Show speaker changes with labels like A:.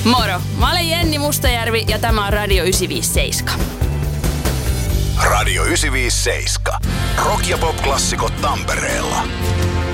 A: Moro, mä olen Jenni Mustajärvi ja tämä on Radio 957.
B: Radio 957. Rock- ja pop-klassikot Tampereella.